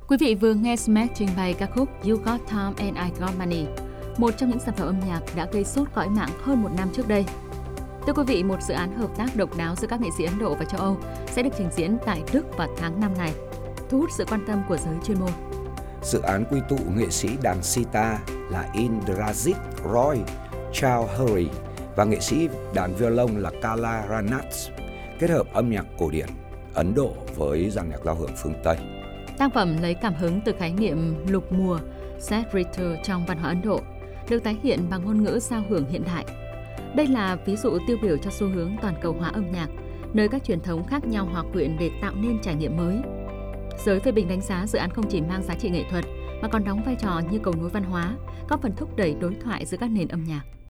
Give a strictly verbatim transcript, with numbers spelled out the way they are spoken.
Quý vị vừa nghe Smack trình bày ca khúc You Got Time and I Got Money, một trong những sản phẩm âm nhạc đã gây sốt cõi mạng hơn một năm trước đây. Thưa quý vị, một dự án hợp tác độc đáo giữa các nghệ sĩ Ấn Độ và châu Âu sẽ được trình diễn tại Đức vào tháng năm này, thu hút sự quan tâm của giới chuyên môn. Dự án quy tụ nghệ sĩ đàn sitar là Indrajit Roy Chowdhury và nghệ sĩ đàn violon là Kala Ranat, kết hợp âm nhạc cổ điển Ấn Độ với dàn nhạc giao hưởng phương Tây. Tác phẩm lấy cảm hứng từ khái niệm lục mùa, set ritual trong văn hóa Ấn Độ, được tái hiện bằng ngôn ngữ giao hưởng hiện đại. Đây là ví dụ tiêu biểu cho xu hướng toàn cầu hóa âm nhạc, nơi các truyền thống khác nhau hòa quyện để tạo nên trải nghiệm mới. Giới phê bình đánh giá dự án không chỉ mang giá trị nghệ thuật mà còn đóng vai trò như cầu nối văn hóa, góp phần thúc đẩy đối thoại giữa các nền âm nhạc.